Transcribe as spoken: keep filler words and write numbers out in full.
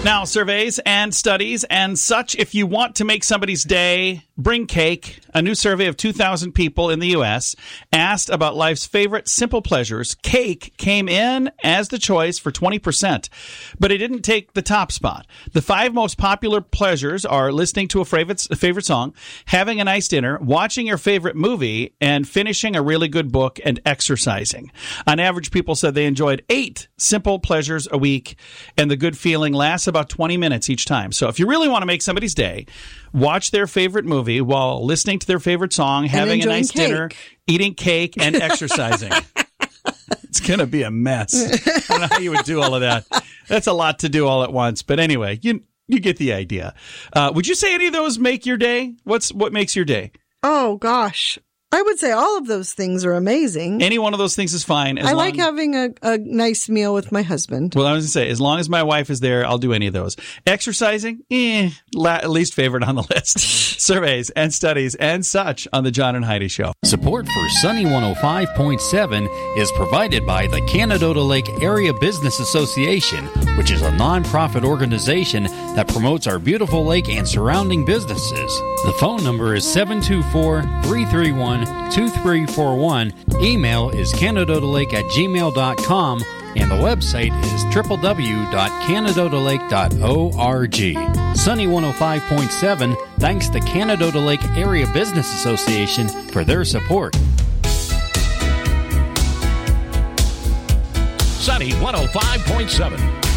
Now, surveys and studies and such, if you want to make somebody's day, bring cake. A new survey of two thousand people in the U S asked about life's favorite simple pleasures. Cake came in as the choice for twenty percent, but it didn't take the top spot. The five most popular pleasures are listening to a favorite, a favorite song, having a nice dinner, watching your favorite movie, and finishing a really good book and exercising. On average, people said they enjoyed eight simple pleasures a week, and the good feeling lasts about twenty minutes each time. So if you really want to make somebody's day, watch their favorite movie while listening to their favorite song, having a nice cake. dinner, eating cake, and exercising. It's going to be a mess. I don't know how you would do all of that. That's a lot to do all at once. But anyway, you you get the idea. Uh, would you say any of those make your day? What's What makes your day? Oh, gosh. I would say all of those things are amazing. Any one of those things is fine. As I long... like having a, a nice meal with my husband. Well, I was going to say, as long as my wife is there, I'll do any of those. Exercising, eh, la- least favorite on the list. Surveys and studies and such on the John and Heidi Show. Support for Sunny one oh five point seven is provided by the Canadota Lake Area Business Association, which is a nonprofit organization that promotes our beautiful lake and surrounding businesses. The phone number is seven two four, three three one, two three four one. Email is canadotalake at gmail dot com, and the website is w w w dot canadota lake dot org. Sunny one oh five point seven thanks the Canadota Lake Area Business Association for their support. Sunny one oh five point seven.